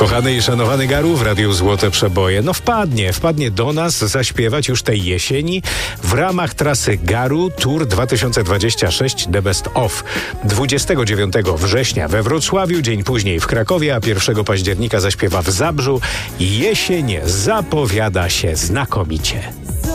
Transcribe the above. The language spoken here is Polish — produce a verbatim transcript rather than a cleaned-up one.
Kochany i szanowany Garu w Radiu Złote Przeboje. No wpadnie, wpadnie do nas zaśpiewać już tej jesieni w ramach trasy Garu Tour dwa tysiące dwadzieścia sześć The Best Of. dwudziestego dziewiątego września we Wrocławiu, dzień później w Krakowie, a pierwszego października zaśpiewa w Zabrzu. Jesień zapowiada się znakomicie.